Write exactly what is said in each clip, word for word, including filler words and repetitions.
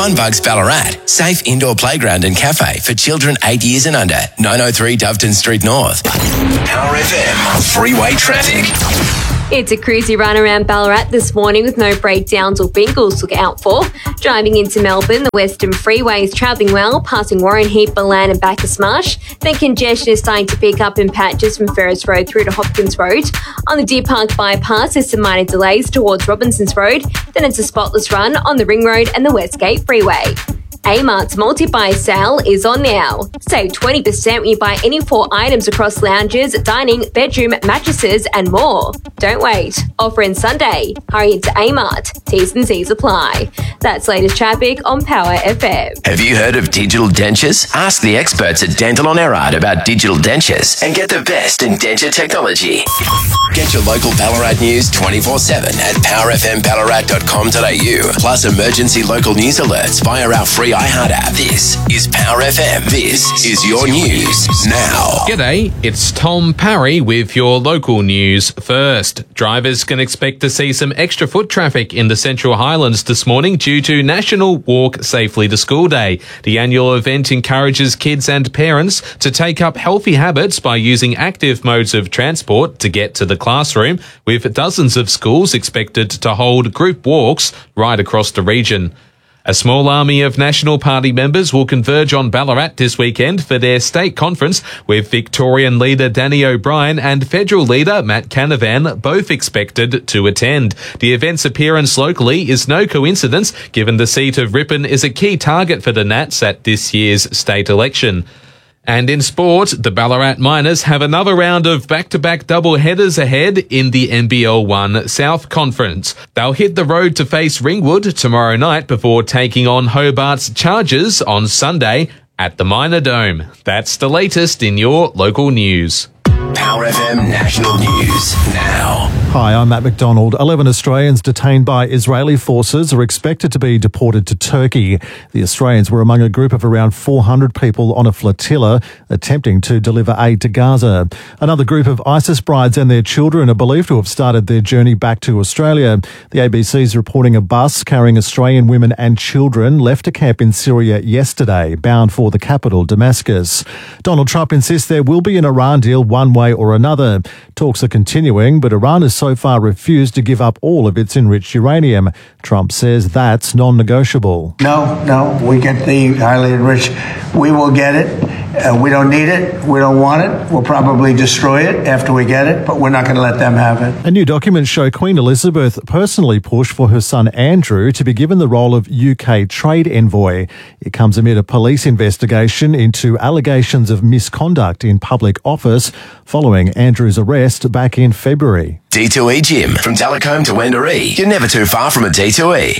Funbugs Ballarat, safe indoor playground and cafe for children eight years and under. nine oh three Doveton Street North. Power F M freeway traffic. It's a cruisy run around Ballarat this morning with no breakdowns or bingles to look out for. Driving into Melbourne, the Western Freeway is travelling well, passing Warren Heap, Balan and Bacchus Marsh. Then congestion is starting to pick up in patches from Ferris Road through to Hopkins Road. On the Deer Park bypass, there's some minor delays towards Robinsons Road. Then it's a spotless run on the Ring Road and the Westgate Freeway. Amart's multi-buy sale is on now. Save twenty percent when you buy any four items across lounges, dining, bedroom, mattresses and more. Don't wait. Offer in Sunday. Hurry into Amart. T's and C's apply. That's latest traffic on Power F M. Have you heard of digital dentures? Ask the experts at Dental on Erard about digital dentures and get the best in denture technology. Get your local Ballarat news twenty-four seven at power f m ballarat dot com dot a u. Plus emergency local news alerts via our free iHeart app. This is Power F M. This is your news now. G'day, it's Tom Parry with your local news first. Drivers can expect to see some extra foot traffic in the Central Highlands this morning due to National Walk Safely to School Day. The annual event encourages kids and parents to take up healthy habits by using active modes of transport to get to the classroom, with dozens of schools expected to hold group walks right across the region. A small army of National Party members will converge on Ballarat this weekend for their state conference, with Victorian leader Danny O'Brien and federal leader Matt Canavan both expected to attend. The event's appearance locally is no coincidence, given the seat of Ripon is a key target for the Nats at this year's state election. And in sport, the Ballarat Miners have another round of back-to-back double headers ahead in the N B L one South Conference. They'll hit the road to face Ringwood tomorrow night before taking on Hobart's Chargers on Sunday at the Miner Dome. That's the latest in your local news. Power F M National News now. Hi, I'm Matt McDonald. eleven Australians detained by Israeli forces are expected to be deported to Turkey. The Australians were among a group of around four hundred people on a flotilla attempting to deliver aid to Gaza. Another group of ISIS brides and their children are believed to have started their journey back to Australia. The A B C is reporting a bus carrying Australian women and children left a camp in Syria yesterday, bound for the capital, Damascus. Donald Trump insists there will be an Iran deal one way or another. Talks are continuing, but Iran has so far refused to give up all of its enriched uranium. Trump says that's non-negotiable. No, no, we get the highly enriched. We will get it. Uh, we don't need it. We don't want it. We'll probably destroy it after we get it, but we're not going to let them have it. A new documents show Queen Elizabeth personally pushed for her son Andrew to be given the role of U K trade envoy. It comes amid a police investigation into allegations of misconduct in public office following Andrew's arrest back in February. D two E Gym. From Telecombe to Wendouree. You're never too far from a D two E.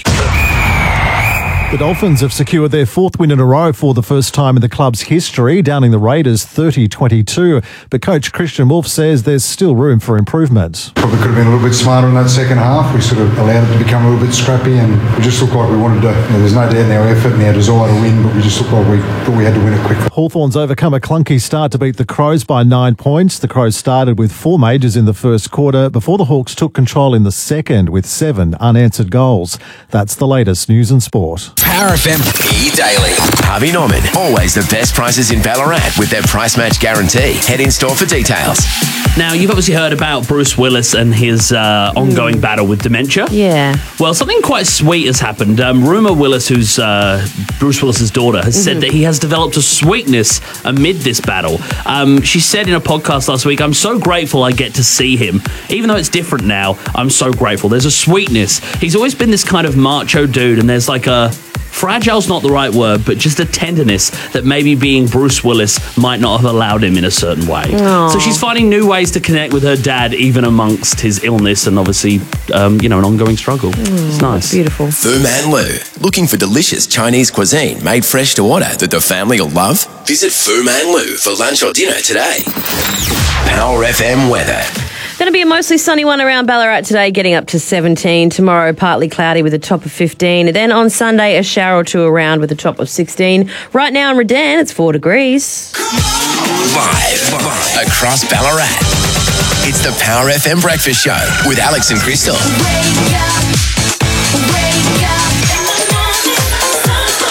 The Dolphins have secured their fourth win in a row for the first time in the club's history, downing the Raiders thirty twenty-two. But coach Christian Wolf says there's still room for improvement. Probably could have been a little bit smarter in that second half. We sort of allowed it to become a little bit scrappy, and we just looked like we wanted to. You know, there's no doubt in our effort and our desire to win, but we just looked like we thought we had to win it quickly. Hawthorns overcome a clunky start to beat the Crows by nine points. The Crows started with four majors in the first quarter before the Hawks took control in the second with seven unanswered goals. That's the latest news and sport. Power F M E-Daily. Harvey Norman. Always the best prices in Ballarat with their price match guarantee. Head in store for details. Now, you've obviously heard about Bruce Willis and his uh, ongoing mm. battle with dementia. Yeah. Well, something quite sweet has happened. Um, Rumer Willis, who's uh, Bruce Willis's daughter, has mm-hmm. said that he has developed a sweetness amid this battle. Um, she said in a podcast last week, "I'm so grateful I get to see him. Even though it's different now, I'm so grateful. There's a sweetness. He's always been this kind of macho dude, and there's like a... fragile's not the right word, but just a tenderness that maybe being Bruce Willis might not have allowed him in a certain way." Aww. So she's finding new ways to connect with her dad, even amongst his illness and obviously, um, you know, an ongoing struggle. Mm, it's nice. Beautiful. Fu Man Lu. Looking for delicious Chinese cuisine made fresh to order that the family will love? Visit Fu Man Lu for lunch or dinner today. Power F M weather. Going to be a mostly sunny one around Ballarat today, getting up to seventeen. Tomorrow, partly cloudy with a top of fifteen. And then on Sunday, a shower or two around with a top of sixteen. Right now in Redan, it's four degrees. Live, live across Ballarat. It's the Power F M Breakfast Show with Alex and Crystal.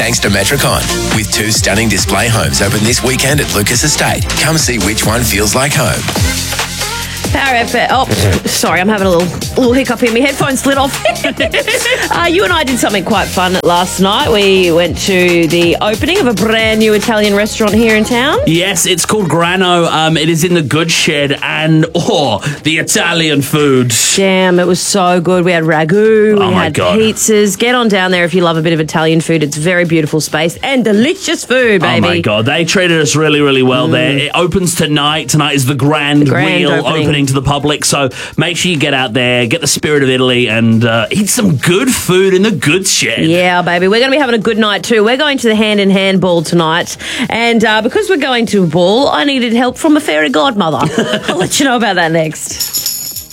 thanks to Metricon. With two stunning display homes open this weekend at Lucas Estate. Come see which one feels like home. Power F M. Oh, sorry, I'm having a little little hiccup here. My headphones slid off. uh, you and I did something quite fun last night. We went to the opening of a brand new Italian restaurant here in town. Yes, it's called Grano. Um, it is in the Good Shed, and oh, the Italian food. Damn, it was so good. We had ragu, Oh we my had God. pizzas. Get on down there if you love a bit of Italian food. It's a very beautiful space and delicious food, baby. Oh my God, they treated us really, really well there. It opens tonight. Tonight is the grand, The grand wheel opening. opening to the public. So make sure you get out there, get the spirit of Italy, and uh, eat some good food in the Good Shed. Yeah, baby. We're going to be having a good night too. We're going to the Hand in Hand ball tonight. And uh, because we're going to a ball, I needed help from a fairy godmother. I'll let you know about that next.